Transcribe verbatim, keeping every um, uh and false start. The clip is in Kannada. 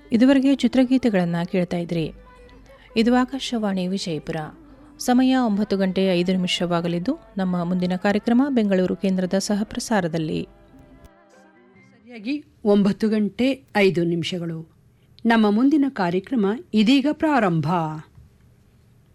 ಇದುವರೆಗೆ ಚಿತ್ರಗೀತೆಗಳನ್ನು ಕೇಳ್ತಾ ಇದ್ರಿ. ಇದು ಆಕಾಶವಾಣಿ ವಿಜಯಪುರ. ಸಮಯ ಒಂಬತ್ತು ಗಂಟೆ ಐದು ನಿಮಿಷವಾಗಲಿದ್ದು ನಮ್ಮ ಮುಂದಿನ ಕಾರ್ಯಕ್ರಮ ಬೆಂಗಳೂರು ಕೇಂದ್ರದ ಸಹಪ್ರಸಾರದಲ್ಲಿ. ಸರಿಯಾಗಿ ಒಂಬತ್ತು ಗಂಟೆ ಐದು ನಿಮಿಷಗಳು. ನಮ್ಮ ಮುಂದಿನ ಕಾರ್ಯಕ್ರಮ ಇದೀಗ ಪ್ರಾರಂಭ.